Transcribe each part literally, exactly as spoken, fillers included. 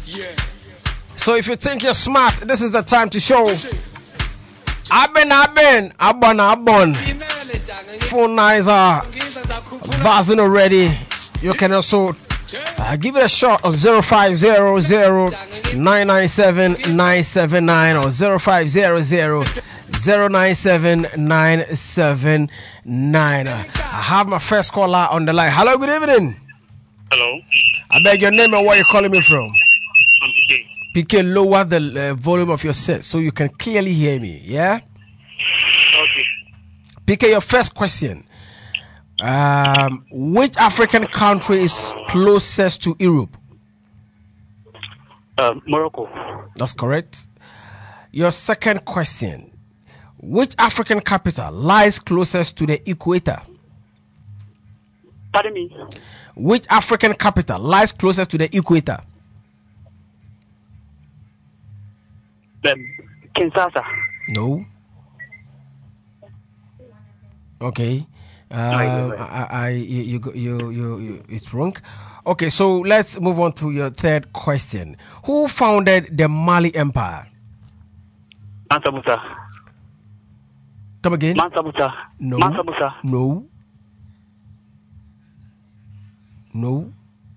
So if you think you're smart, this is the time to show. I've been, I've been, I've been, I've been. Phone lines are buzzing already. You can also uh, give it a shot on zero five zero zero nine nine seven nine seven nine or zero five zero zero zero nine seven nine seven nine. I have my first caller on the line. Hello, good evening. Hello. I beg your name and where you're calling me from. I'm P K. P K, lower the uh, volume of your set so you can clearly hear me. Yeah. Okay. P K, your first question. Um, which African country is closest to Europe? Uh, Morocco. That's correct. Your second question. Which African capital lies closest to the equator? Pardon me. Which African capital lies closest to the equator? Um, Kinshasa. No. Okay. Um, I, I, you, you, you, you, you, it's wrong. Okay, so let's move on to your third question. Who founded the Mali Empire? Mansa Musa. Come again? Mansa Musa. No. Mansa Musa. No. No.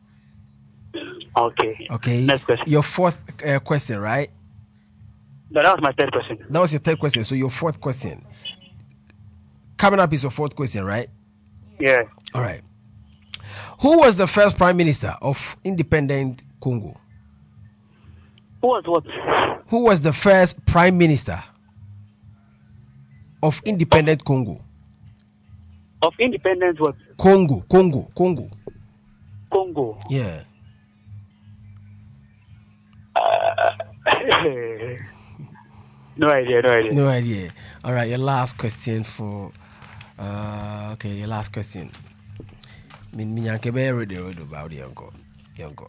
Okay. Okay. Next question. Your fourth uh, question, right? No, that was my third question. That was your third question. So your fourth question. Coming up is your fourth question, right? Yeah. All right. Who was the first prime minister of independent Congo? Who was what? Who was the first prime minister of independent Congo? Of independence what? Congo, Congo, Congo. Congo. Yeah. Uh, no idea, no idea. No idea. All right, your last question for. Uh, okay, your last question. Min min yanke be ready ready about the uncle. Uncle.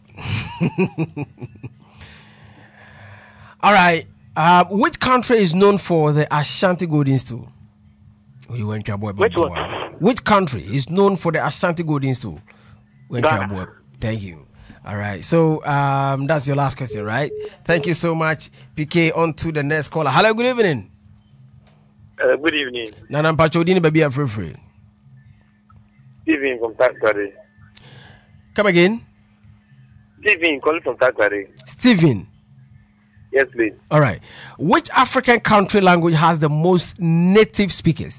All right. Uh, which country is known for the Ashanti Golden Stool? Oh, you went to boy. Which one? Which country is known for the Ashanti Golden Stool? Went to Ghana. boy. Thank you. All right. So um, that's your last question, right? Thank you so much, P K. On to the next caller. Hello. Good evening. Uh, good evening. Nana Pachodini baby are free free. Stephen from Takwari. Come again. Stephen calling from Takwari. Stephen. Yes, please. All right. Which African country language has the most native speakers?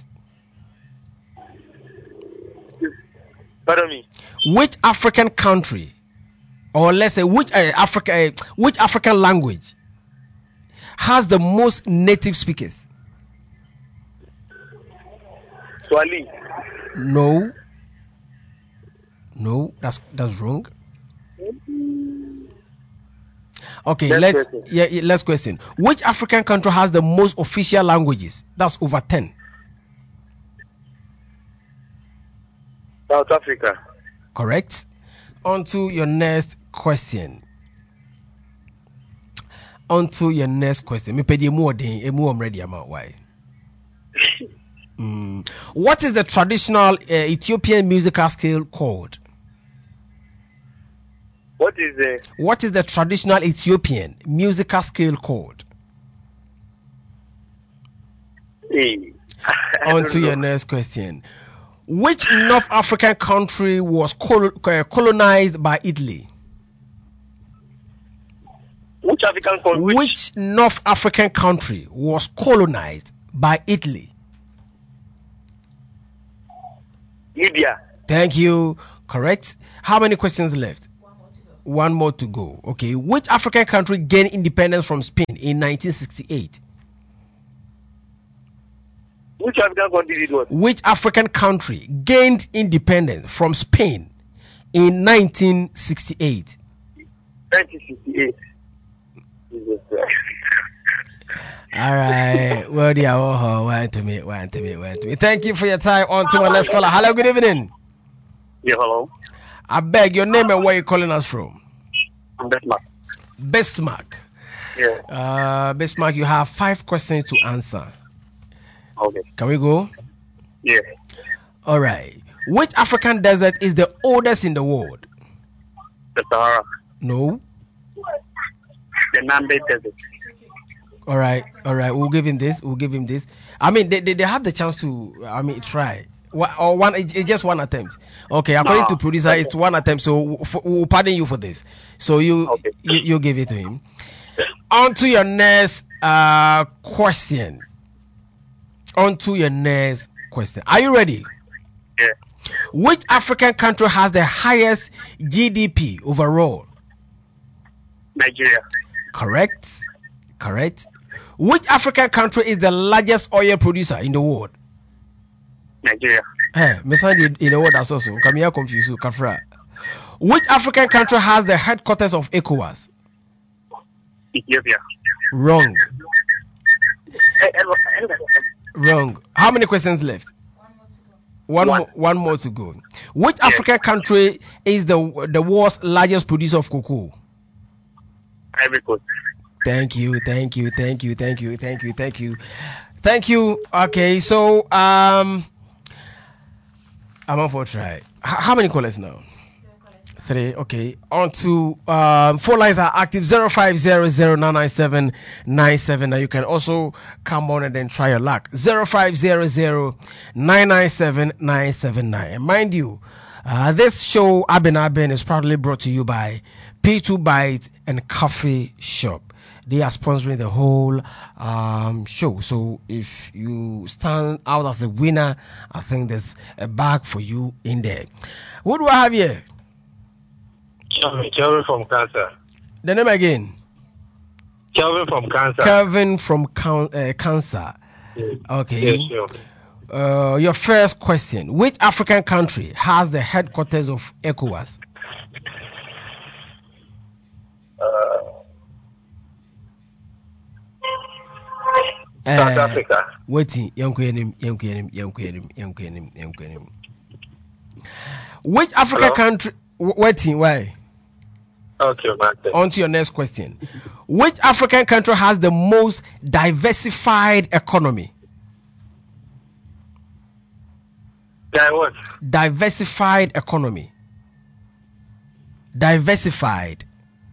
Pardon me. Which African country, or let's say which uh, Africa, uh, which African language has the most native speakers? Swahili. No. No, that's that's wrong. Okay, Next let's question. yeah, yeah, let's question. Which African country has the most official languages? That's over ten. South Africa. Correct. On to your next question. On to your next question. Me pedi more than emu already amount why. Mm. What is the traditional uh, Ethiopian musical scale called? What is the What is the traditional Ethiopian musical scale called? hey. On to your next question. Which North African country was col- uh, colonized by Italy? Which African country? Which? Which North African country was colonized by Italy? Libya. Thank you. Correct. How many questions left? One more to go. Okay. Which African country gained independence from Spain in nineteen sixty-eight? Which African country did what? Which African country gained independence from Spain in nineteen sixty-eight? nineteen sixty-eight. Jesus Christ. All right. Well, the oh, one to me, one to me, one to me. Thank you for your time. On to my next caller. Hello, good evening. Yeah, hello. I beg your name and where you're calling us from. I'm Bismarck. Bismarck. Yeah. Uh, Bismarck, you have five questions to answer. Okay. Can we go? Yeah. All right. Which African desert is the oldest in the world? The Sahara. No. the Nambe Desert. All right, all right. We'll give him this. We'll give him this. I mean, they they, they have the chance to. I mean, try. What, or one? It's just one attempt. Okay, according No. to producer, it's one attempt. So we'll, we'll pardon you for this. So you Okay. you, you give it to him. On to your next uh question. On to your next question. Are you ready? Yeah. Which African country has the highest G D P overall? Nigeria. Correct. Correct. Which African country is the largest oil producer in the world? Nigeria. Hey, me sound in in the world as also. Come here, confuse you, Kafra. Which African country has the headquarters of ECOWAS? Ethiopia. Wrong. Eh, eh, eh, Wrong. How many questions left? One, One. more, one more to go. Which African country is the the world's largest producer of cocoa? Ivory Coast. Thank you, thank you, thank you, thank you, thank you, thank you, thank you. Okay, so um, I'm on for try. H- how many callers now? Three. Okay. On to um, four lines are active: zero five zero zero nine nine seven nine seven. Now you can also come on and then try your luck. Zero five zero zero nine nine seven nine seven nine. And mind you, uh, this show Aben Aben is proudly brought to you by P two Bite and Coffee Shop. They are sponsoring the whole um, show. So if you stand out as a winner, I think there's a bag for you in there. What do I have here? Kelvin from Cancer. The name again? Kelvin from Cancer. Kevin from Can- uh, Cancer. Yes. Okay. Yes, sure. Uh, your first question. Which African country has the headquarters of ECOWAS? South Africa. Waiting. Which African Hello? country? w- Waiting. Why? Okay, Martin. On to your next question. Which African country has the most diversified economy? Yeah, what? Diversified economy. Diversified.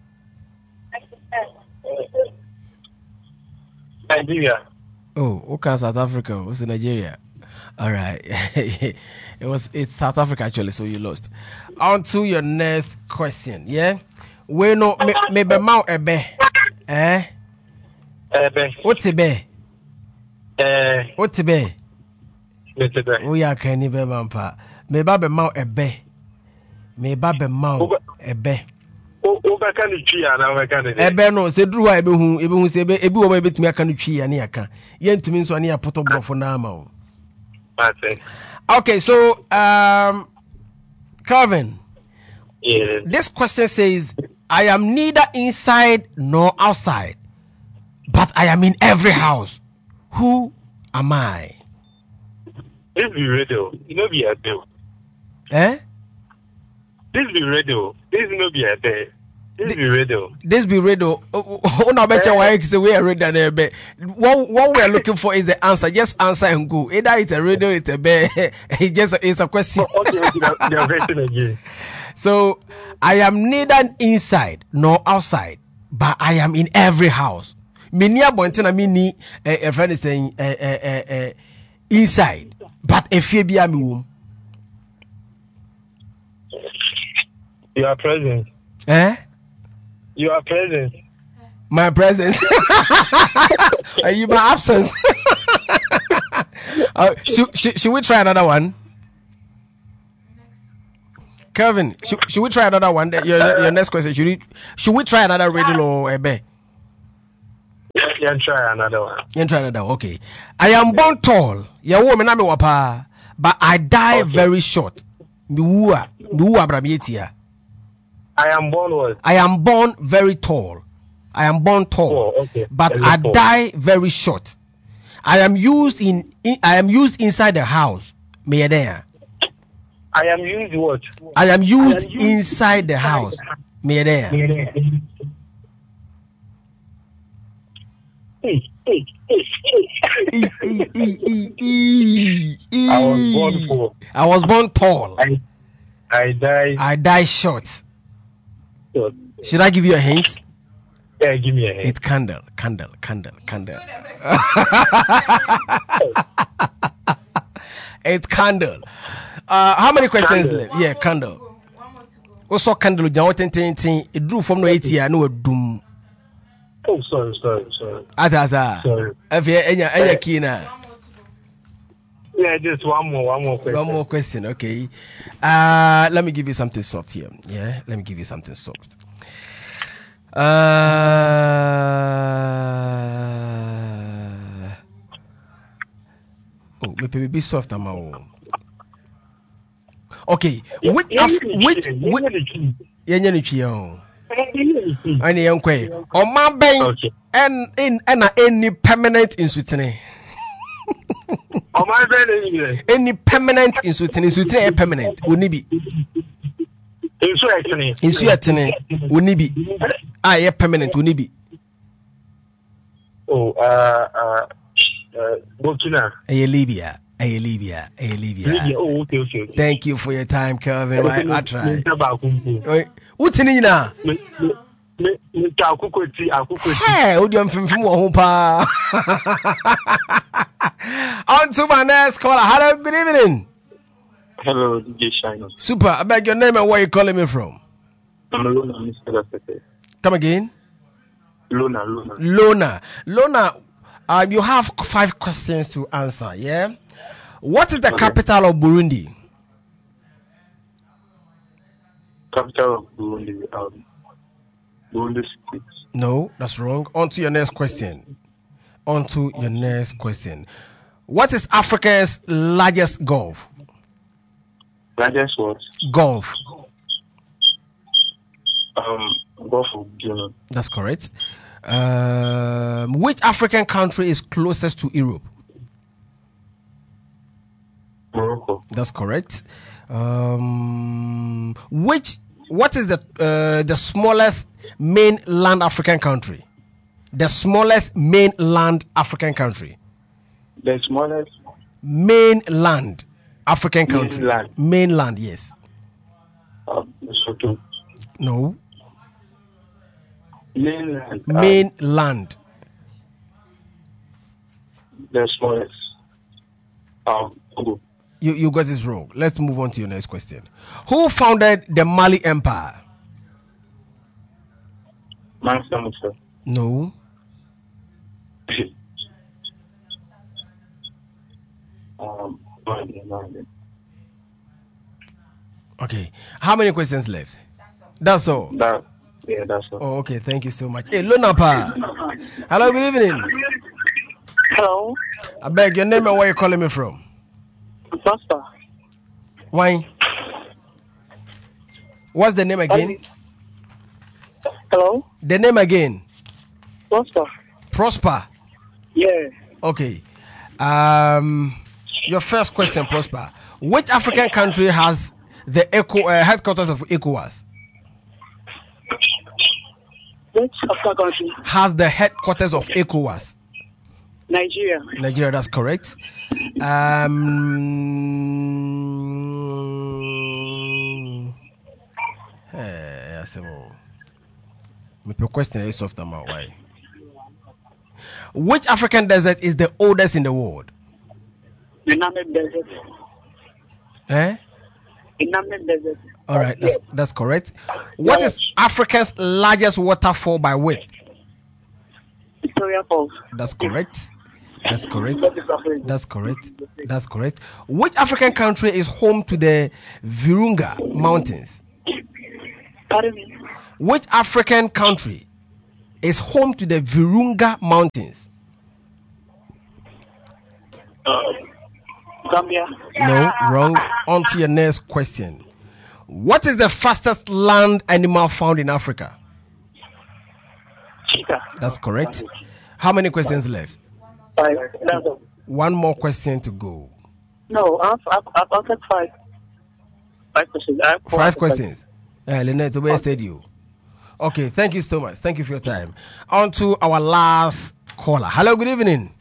Nigeria. Oh, okay, South Africa. What's in Nigeria? All right. it was it's South Africa actually, so you lost. On to your next question. Yeah. We know me me be mau ebe. Eh? Ebe. What's ebe? Eh, What's ebe? Mister We are can be mampa. Me ba be mau ebe. Me ba be mau ebe. Ubeka ni tree and American. Ebe no se duru a ebe hu ebe hu se ebe ebi wo ba betumi aka no twi ya ne aka. Ye ntumi nso ne ya poto brofo na ama o. Martin. Okay, so um Calvin, Yes. this question says, I am neither inside nor outside, but I am in every house. Who am I? This be radio. You know be a bill. Eh? This be radio. This no be a day. This be radio. This be radio. Oh, no, bet you why say we are radio there, but what what we are looking for is the answer. Just answer and go. Either it's a radio, it's a bear. It's just it's a question. Okay, okay, they are version again. So I am neither inside nor outside, but I am in every house. Many a bontina mini a friend is saying eh, eh, eh, eh, inside, but if you be a womb, You are present. eh? You are present. My presence, are you my absence? uh, should, should, should we try another one? Kevin, should, should we try another one? Your, your next question. Should we should we try another riddle or a bear? Yeah, yeah, try another one. You try another. Okay. I am born tall. Yeah, woman, I'm a wapa, but I die Okay. very short. Miwua, miwua brabietia. I am born what? I am born very tall. I am born tall, Oh, okay. but Very I tall. die very short. I am used in, in I am used inside the house. Me there. I am used what? I am used I am used inside the house. Me there. Hey, hey, hey, hey. E, e, e, e, e, e. I was born poor. I was born tall. I, I died. I die short. short. Should I give you a hint? Yeah, give me a hint. It's candle, candle, candle, candle. It's candle. Uh, how many questions Candle. left? Yeah, candle. What's so candle? What ten ten ten? It drew from no eighty. I know a doom. Oh, sorry, sorry, sorry. Ataza. Sorry. If you any any key na. Yeah, just one more, one more question. One more question, okay. Uh, let me give you something soft here. Yeah, let me give you something soft. Uh, oh, maybe be soft, am I? Okay, which Yeah, af- yeah, which yeah, which yeah, yeah, yeah, yeah, yeah. any young quay or my bank Okay. and in and any permanent in Switzerland. Oh, my bad, anyway. Any permanent in Switzerland, Switzerland permanent. Unibi In Switzerland. in Switzerland, Unibi. Ah, yeah, permanent. Unibi. Oh, uh, uh, uh, Burkina. Hey, Libya. Hey, Libya. Hey, Libya. Libya. Oh, okay, okay. okay. Thank you for your time, Kelvin. I, I tried. Me- What's in it now? me- me- me ta akoko ti, akoko ti. Hey, what do you from from Wahoopa? On to my next caller. Hello, good evening. Hello, D J Shino. Super. I beg your name and where you calling me from. I'm Lona, Mister Dapete. Come again. Lona, Lona. Lona. Lona, um, you have five questions to answer, yeah? What is the Okay. capital of Burundi? Capital of Burundi, um, Burundi City. No, that's wrong. On to your next question. On to your next question. What is Africa's largest gulf? Largest what? Gulf. Um, Gulf of Guinea. That's correct. Um, which African country is closest to Europe? Morocco. That's correct. Um, which what is the uh, the smallest mainland African country? The smallest mainland African country. The smallest Mainland African country. Mainland. Mainland, yes. um, Lesotho. No. Mainland. um, Mainland. The smallest. Um, Togo. You you got this wrong. Let's move on to your next question. Who founded the Mali Empire? Mansa Musa. No. um, Mali, Mali. Okay. How many questions left? That's all. That, yeah, that's all. Oh, okay. Thank you so much. Hey, Lunapa. Hello, good evening. Hello, I beg your name and where you calling me from? Pastor. Why? What's the name again? Hello, The name again. Pastor. Prosper. Yeah, Okay. Um, your first question, Prosper. Which African country has the ECO, uh, headquarters of ECOWAS? which African country? Has the headquarters of ECOWAS? Nigeria. Nigeria, that's correct. Um, eh, yes, my question is soft amount. Why? Which African desert is the oldest in the world? The Namib Desert. Eh? The Namib Desert. All right, that's that's correct. What is Africa's largest waterfall by width? Victoria Falls. That's correct. That's correct. That is Africa. That's correct. That's correct. Which African country is home to the Virunga Mountains? Pardon me. Which African country is home to the Virunga Mountains? Gambia. No, wrong. On to your next question. What is the fastest land animal found in Africa? Cheetah. That's correct. How many questions left? Five. That's all. One more question to go. No, I've, I've, I've answered five. Five questions. I have four Five answers. questions. Uh, Lynette, where studio? Okay, thank you so much. Thank you for your time. On to our last caller. Hello, good evening.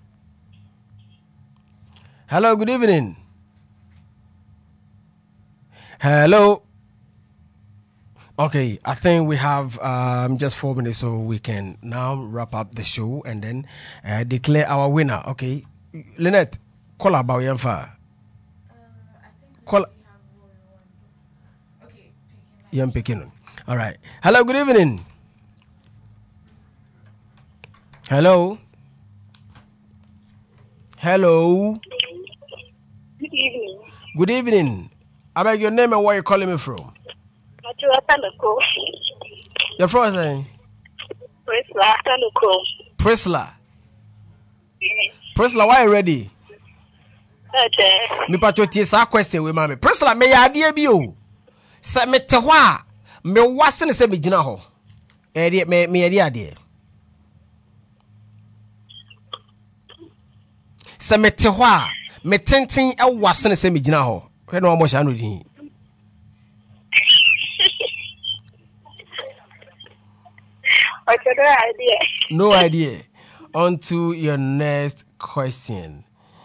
Hello, good evening. Hello. Okay, I think we have um, just four minutes, so we can now wrap up the show and then uh, declare our winner. Okay, Lynette, call about Yamfa. Call. Yam Pekin. All right. Hello. Good evening. Hello. Hello. Good evening. Good evening. I beg your name and where you calling me from? Your first name? Prisla. Prisla. Prisla, why are you ready? Okay. Me patroti sa question we mama. Prisla, me ya ade bi o. Se me te ho a, me wase ne se me gina ho. E de me me ade ade. Se me te ho a, me tenten e wase ne se me gina ho. Hwe no mo sha no din. Okay, no idea. No idea. On to your next question.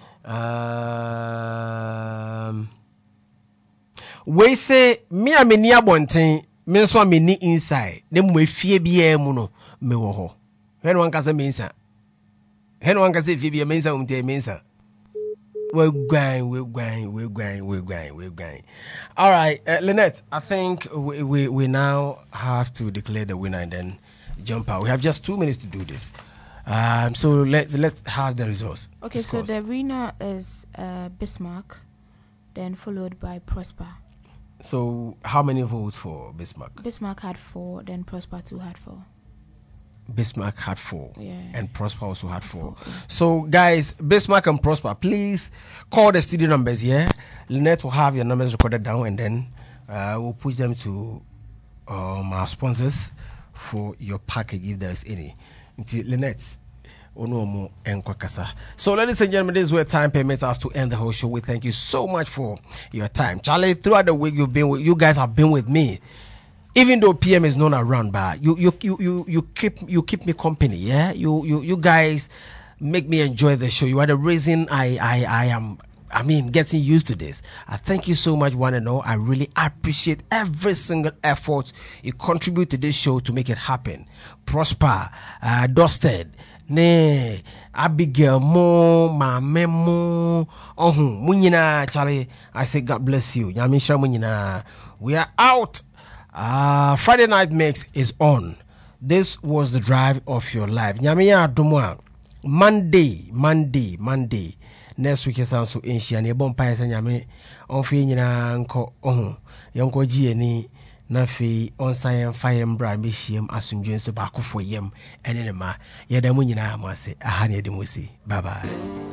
Um, we say me a me ni abonten, me so me ni inside. Ne mo efie bia mu no me wo ho. Hen wan ka say me nsa. Hen wan ka say efie bia me nsa umte me nsa. We going, we going, we going, we going, we going. All right, uh, Lynette, I think we, we we now have to declare the winner and then jump out. We have just two minutes to do this. Um, so let's let's have the results. Okay, so the winner is uh, Bismarck, then followed by Prosper. So how many votes for Bismarck? Bismarck had four, then Prosper two had four. Bismarck had four, yeah. And Prosper also had four. four yeah. So guys, Bismarck and Prosper, please call the studio numbers here. Lynette will have your numbers recorded down, and then uh, we'll push them to um, our sponsors for your package if there is any. Until Lynette, Onomo and Kwakasa. So, ladies and gentlemen, this is where time permits us to end the whole show. We thank you so much for your time, Charlie. Throughout the week, you've been with, you guys have been with me. Even though P M is not around, but you you you you, you keep you keep me company. Yeah, you you you guys make me enjoy the show. You are the reason I I I am. I mean, getting used to this. I thank you so much, one and all. I really appreciate every single effort you contribute to this show to make it happen. Prosper, uh, Dusted, Ne, Abigail, Mo, Mame, Mo, Oh, Munina, Charlie. I say, God bless you. Yamisha Munina. We are out. Uh, Friday Night Mix is on. This was the drive of your life. Nyamiya Dumwa. Monday, Monday, Monday. Next week is also in Shiani Bompire Sanyame on Fina Uncle Oh, Yonko Giani, Nafi, on Science Fire and Bra Mishium, Asunjun Sabaku for Yem, and Enema, Yadamunina Masi, Ahania de Musi. Bye bye.